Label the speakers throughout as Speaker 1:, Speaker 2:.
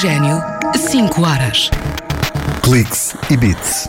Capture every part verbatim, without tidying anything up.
Speaker 1: Oxigênio, cinco horas.
Speaker 2: Cliques e Beats.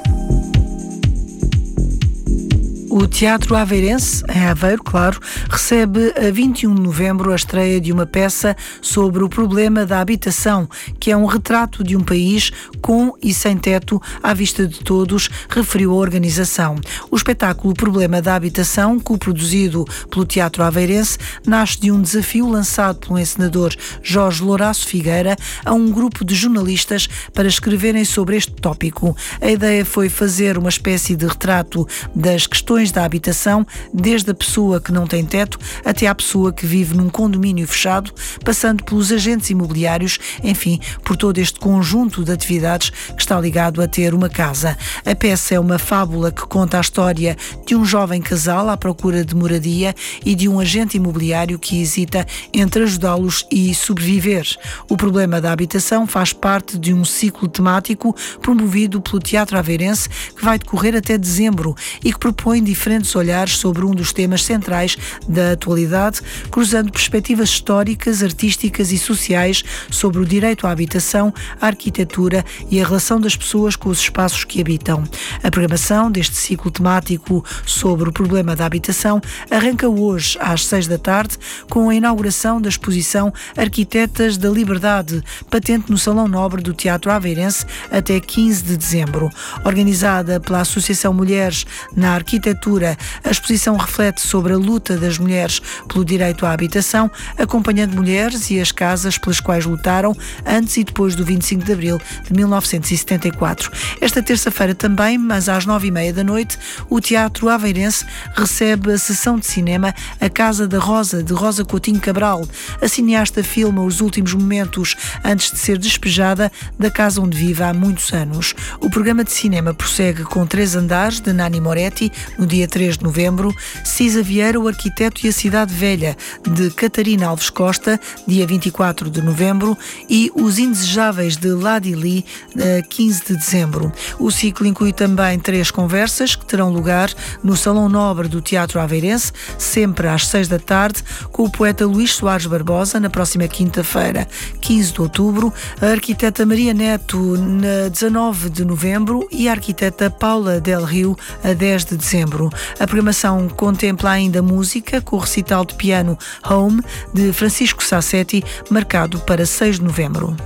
Speaker 3: O Teatro Aveirense, em Aveiro, claro, recebe a vinte e um de novembro a estreia de uma peça sobre o problema da habitação, que é um retrato de um país com e sem teto à vista de todos, referiu a organização. O espetáculo Problema da Habitação, coproduzido pelo Teatro Aveirense, nasce de um desafio lançado pelo encenador Jorge Louraço Figueira a um grupo de jornalistas para escreverem sobre este tópico. A ideia foi fazer uma espécie de retrato das questões da habitação, desde a pessoa que não tem teto até à pessoa que vive num condomínio fechado, passando pelos agentes imobiliários, enfim, por todo este conjunto de atividades que está ligado a ter uma casa. A peça é uma fábula que conta a história de um jovem casal à procura de moradia e de um agente imobiliário que hesita entre ajudá-los e sobreviver. O problema da habitação faz parte de um ciclo temático promovido pelo Teatro Aveirense que vai decorrer até dezembro e que propõe diferentes olhares sobre um dos temas centrais da atualidade, cruzando perspectivas históricas, artísticas e sociais sobre o direito à habitação, a arquitetura e a relação das pessoas com os espaços que habitam. A programação deste ciclo temático sobre o problema da habitação arranca hoje às seis da tarde com a inauguração da exposição Arquitetas da Liberdade, patente no Salão Nobre do Teatro Aveirense até quinze de dezembro. Organizada pela Associação Mulheres na Arquitetura, a exposição reflete sobre a luta das mulheres pelo direito à habitação, acompanhando mulheres e as casas pelas quais lutaram antes e depois do vinte e cinco de abril de mil novecentos e setenta e quatro. Esta terça-feira também, mas às nove e meia da noite, o Teatro Aveirense recebe a sessão de cinema A Casa da Rosa, de Rosa Coutinho Cabral. A cineasta filma os últimos momentos antes de ser despejada da casa onde vive há muitos anos. O programa de cinema prossegue com Três Andares, de Nani Moretti, no dia três de novembro, Cisa Vieira, o Arquiteto e a Cidade Velha, de Catarina Alves Costa, dia vinte e quatro de novembro, e Os Indesejáveis, de Ladili, quinze de dezembro. O ciclo inclui também três conversas que terão lugar no Salão Nobre do Teatro Aveirense, sempre às seis da tarde, com o poeta Luís Soares Barbosa, na próxima quinta-feira, quinze de outubro, a arquiteta Maria Neto, na dezanove de novembro, e a arquiteta Paula Del Rio, a dez de dezembro. A programação contempla ainda música, com o recital de piano Home, de Francisco Sassetti, marcado para seis de novembro.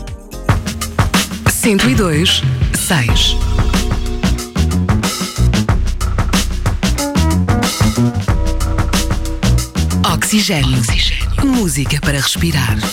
Speaker 1: cento e dois, seis. Oxigênio. Oxigênio. Música para respirar.